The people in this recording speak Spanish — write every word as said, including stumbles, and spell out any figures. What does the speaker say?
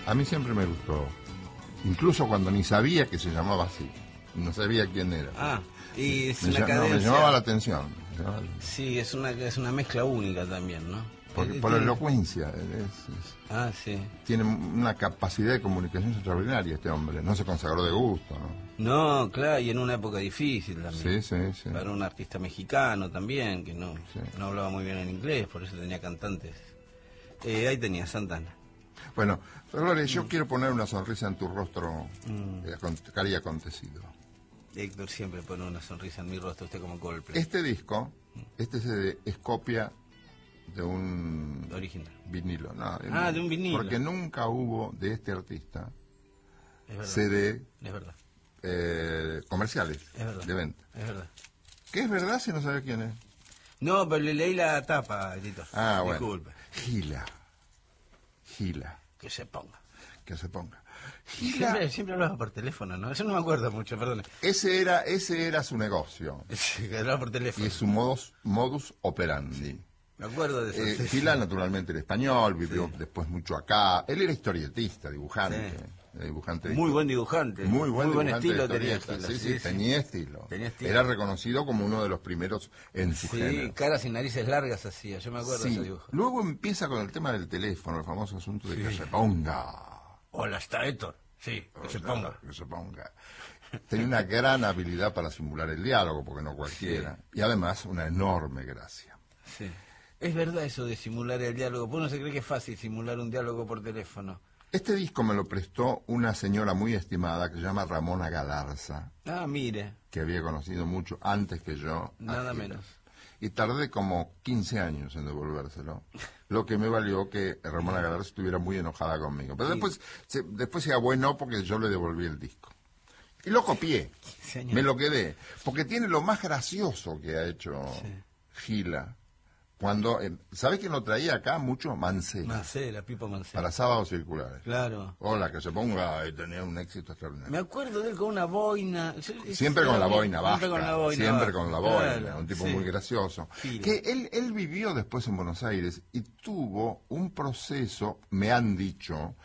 A mí siempre me gustó, incluso cuando ni sabía que se llamaba así, no sabía quién era. Ah, y es me, una llam- cadencia. no, me llamaba la atención. me llamaba la- Sí, es una, es una mezcla única también, ¿no? Porque, Eh, por la tiene- elocuencia, es- es- Ah, sí. tiene una capacidad de comunicación extraordinaria este hombre, no se consagró de gusto, ¿no? No, claro, y en una época difícil también. Sí, sí, sí. Para un artista mexicano también, que no, Sí. no hablaba muy bien en inglés, por eso tenía cantantes. Eh, ahí tenía Santana. Bueno, Dolores, yo quiero poner una sonrisa en tu rostro, Mm. eh, acon- cari acontecido. Héctor siempre pone una sonrisa en mi rostro, usted como Coldplay. Este disco, este C D, es copia de un Original. vinilo. No, Ah, de un vinilo. Porque nunca hubo de este artista Es verdad. C D Es verdad. eh, comerciales Es verdad. de venta. Es verdad. ¿Qué es verdad si no sabe quién es? No, pero le leí la tapa, Tito. Ah, bueno. Disculpe. Gila. Gila. Que se ponga. Que se ponga. Gila. Siempre, siempre hablaba por teléfono, ¿no? Eso no me acuerdo mucho, perdón. Ese era, ese era su negocio. Que hablaba por teléfono. Y su modus, modus operandi. Me acuerdo de eso. Eh, sí, Gila sí. naturalmente era español, vivió Sí. después mucho acá. Él era historietista, dibujante. Sí. eh, dibujante de Muy histo- buen dibujante. Muy buen, dibujante estilo de tenía historietas. Gila. Sí, sí, tenía estilo. Tenía estilo. Era reconocido como uno de los primeros en su Sí, género. caras y narices largas hacía, yo me acuerdo de Sí. ese dibujo. Luego empieza con el tema del teléfono, el famoso asunto de Sí. que se ponga. Hola, está Héctor. Sí, que se ponga. Que se ponga. Tenía una gran habilidad para simular el diálogo, porque no cualquiera. Y además una enorme gracia. Sí. Es verdad eso de simular el diálogo. Pues uno se cree que es fácil simular un diálogo por teléfono. Este disco me lo prestó una señora muy estimada que se llama Ramona Galarza, Ah, mire, que había conocido mucho antes que yo. a nada Gila. menos. Y tardé como quince años en devolvérselo, lo que me valió que Ramona Galarza estuviera muy enojada conmigo. Pero Sí. después se, después se bueno porque yo le devolví el disco. Y lo copié, Señor. me lo quedé, porque tiene lo más gracioso que ha hecho Sí. Gila. Cuando, eh, ¿sabés quién lo traía acá? Mucho Mancera, Mancera, Pipo Mancera. para sábados circulares. Claro. Hola, que se ponga y tenía un éxito extraordinario. Me acuerdo de él con una boina. Siempre con la boina baja. Siempre con la boina Siempre baja. con la boina. Claro, Un tipo sí. muy gracioso. Gila. Que él, él vivió después en Buenos Aires y tuvo un proceso, me han dicho,